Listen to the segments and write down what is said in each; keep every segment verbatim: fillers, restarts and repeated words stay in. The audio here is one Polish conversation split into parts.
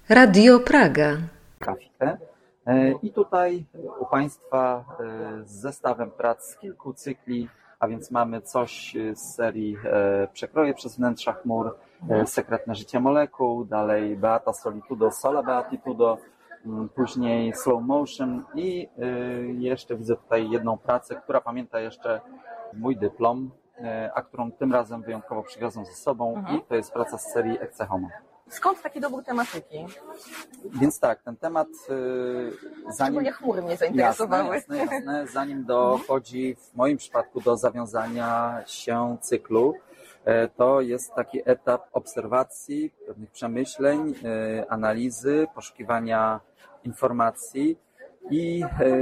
Radio Praga. Grafikę. I tutaj u Państwa z zestawem prac z kilku cykli, a więc mamy coś z serii Przekroje przez wnętrza chmur, Sekretne życie molekuł, dalej Beata Solitudo, Sola Beatitudo, później Slow Motion i jeszcze widzę tutaj jedną pracę, która pamięta jeszcze mój dyplom, a którą tym razem wyjątkowo przywiozłem ze sobą mhm. i to jest praca z serii Ecce Homo. Skąd taki dobór tematyki? Więc tak, ten temat... Zanim... Szczególnie chmury mnie zainteresowały. Jasne, jasne, jasne. Zanim dochodzi w moim przypadku do zawiązania się cyklu, to jest taki etap obserwacji, pewnych przemyśleń, analizy, poszukiwania informacji i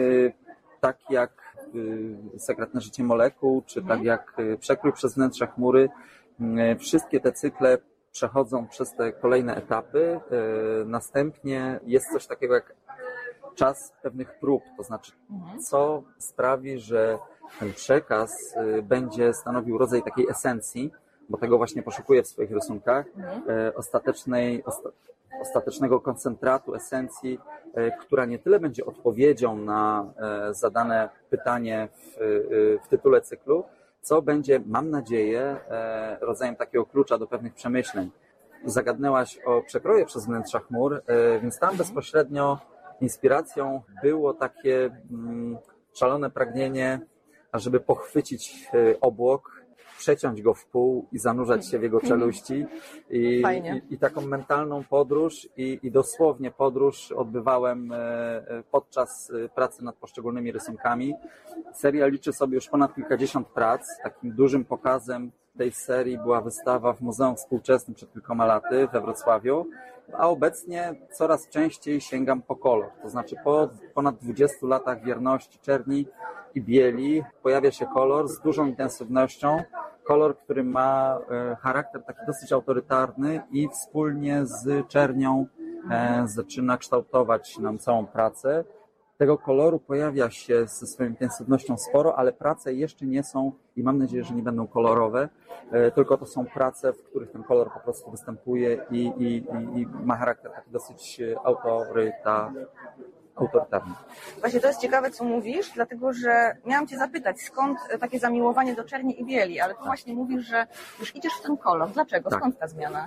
tak jak Sekretne życie molekuł, czy tak jak Przekrój przez wnętrze chmury, wszystkie te cykle przechodzą przez te kolejne etapy. Następnie jest coś takiego jak czas pewnych prób, to znaczy co sprawi, że ten przekaz będzie stanowił rodzaj takiej esencji, bo tego właśnie poszukuję w swoich rysunkach, ostatecznej, osta, ostatecznego koncentratu esencji, która nie tyle będzie odpowiedzią na zadane pytanie w, w tytule cyklu, co będzie, mam nadzieję, rodzajem takiego klucza do pewnych przemyśleń. Zagadnęłaś o Przekroje przez wnętrza chmur, więc tam bezpośrednio inspiracją było takie szalone pragnienie, ażeby pochwycić obłok, przeciąć go w pół i zanurzać się w jego czeluści. I, i, i taką mentalną podróż i, i dosłownie podróż odbywałem podczas pracy nad poszczególnymi rysunkami. Seria liczy sobie już ponad kilkadziesiąt prac. Takim dużym pokazem tej serii była wystawa w Muzeum Współczesnym przed kilkoma laty we Wrocławiu, a obecnie coraz częściej sięgam po kolor. To znaczy po ponad dwudziestu latach wierności czerni i bieli pojawia się kolor z dużą intensywnością. Kolor, który ma charakter taki dosyć autorytarny i wspólnie z czernią zaczyna kształtować nam całą pracę. Tego koloru pojawia się ze swoją intensywnością sporo, ale prace jeszcze nie są i mam nadzieję, że nie będą kolorowe, tylko to są prace, w których ten kolor po prostu występuje i, i, i, i ma charakter taki dosyć autoryta, autorytarny. Właśnie to jest ciekawe, co mówisz, dlatego że miałam Cię zapytać, skąd takie zamiłowanie do czerni i bieli, ale tu właśnie mówisz, że już idziesz w ten kolor. Dlaczego? Tak. Skąd ta zmiana?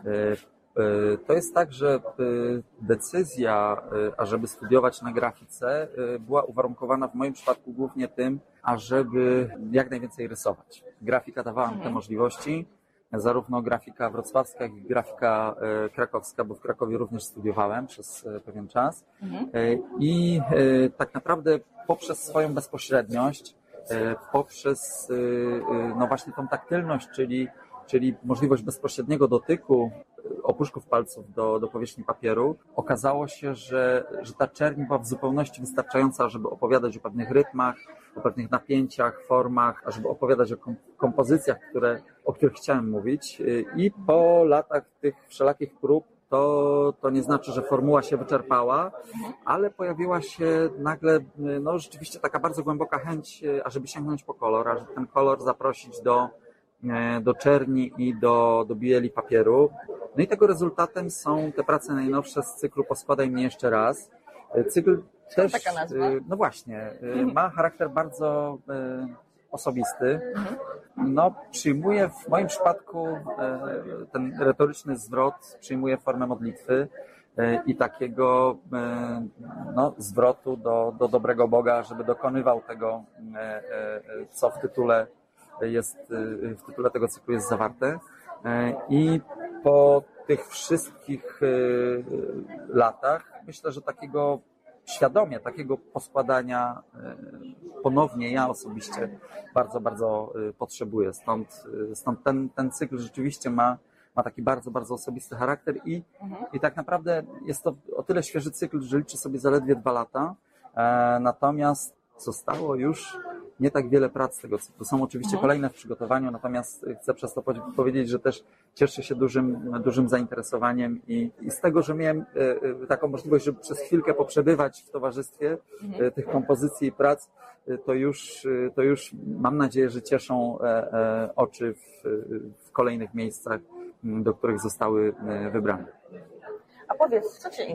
To jest tak, że decyzja, ażeby studiować na grafice, była uwarunkowana w moim przypadku głównie tym, ażeby jak najwięcej rysować. Grafika dawała mi te możliwości, zarówno grafika wrocławska, jak i grafika krakowska, bo w Krakowie również studiowałem przez pewien czas. I tak naprawdę poprzez swoją bezpośredniość, poprzez no właśnie tą taktylność, czyli czyli możliwość bezpośredniego dotyku opuszków palców do, do powierzchni papieru, okazało się, że, że ta czerń była w zupełności wystarczająca, żeby opowiadać o pewnych rytmach, o pewnych napięciach, formach, a żeby opowiadać o kompozycjach, które, o których chciałem mówić. I po latach tych wszelakich prób to, to nie znaczy, że formuła się wyczerpała, ale pojawiła się nagle no, rzeczywiście taka bardzo głęboka chęć, ażeby sięgnąć po kolor, ażeby ten kolor zaprosić do do czerni i do, do bieli papieru. No i tego rezultatem są te prace najnowsze z cyklu Poskładaj mnie jeszcze raz. Cykl też, taka nazwa? no właśnie, ma charakter bardzo osobisty. No, przyjmuje w moim przypadku ten retoryczny zwrot, przyjmuje formę modlitwy i takiego no, zwrotu do, do dobrego Boga, żeby dokonywał tego, co w tytule jest, w tytule tego cyklu jest zawarte. I po tych wszystkich latach myślę, że takiego świadomie, takiego poskładania ponownie ja osobiście bardzo, bardzo potrzebuję. Stąd, stąd ten, ten cykl rzeczywiście ma, ma taki bardzo, bardzo osobisty charakter i, mhm. i tak naprawdę jest to o tyle świeży cykl, że liczy sobie zaledwie dwa lata. Natomiast zostało już nie tak wiele prac tego cyklu. Są oczywiście mhm. kolejne w przygotowaniu, natomiast chcę przez to powiedzieć, że też cieszę się dużym, dużym zainteresowaniem i, i z tego, że miałem taką możliwość, żeby przez chwilkę poprzebywać w towarzystwie mhm. tych kompozycji i prac, to już, to już mam nadzieję, że cieszą oczy w, w kolejnych miejscach, do których zostały wybrane. A powiedz, co Cię